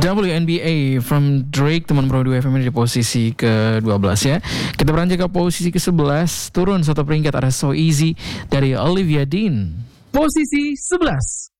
WNBA from Drake, teman Pro 2 FM di posisi ke-12 ya. Kita beranjak ke posisi ke-11, turun satu peringkat, ada So Easy dari Olivia Dean. Posisi 11.